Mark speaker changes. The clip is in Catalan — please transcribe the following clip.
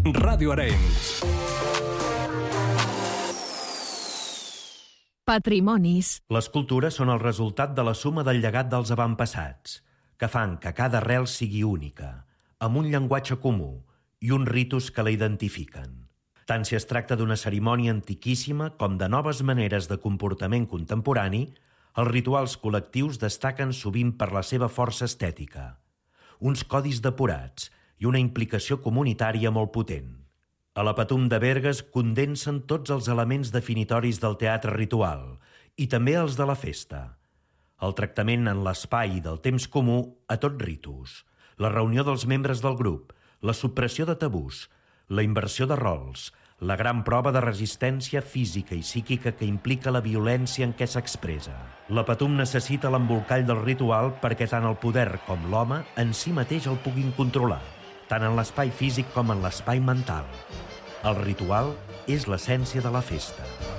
Speaker 1: Ràdio Arenys.
Speaker 2: Patrimonis.
Speaker 3: Les cultures són el resultat de la suma del llegat dels avantpassats, que fan que cada arrel sigui única, amb un llenguatge comú i uns ritus que la identifiquen. Tant si es tracta d'una cerimònia antiquíssima com de noves maneres de comportament contemporani, els rituals col·lectius destaquen sovint per la seva força estètica, uns codis depurats i una implicació comunitària molt potent. A la Patum de Bergues condensen tots els elements definitoris del teatre ritual i també els de la festa. El tractament en l'espai i del temps comú a tot ritus, la reunió dels membres del grup, la supressió de tabús, la inversió de rols, la gran prova de resistència física i psíquica que implica la violència en què s'expressa. La Patum necessita l'embolcall del ritual perquè tant el poder com l'home en si mateix el puguin controlar, tant en l'espai físic com en l'espai mental. El ritual és l'essència de la festa.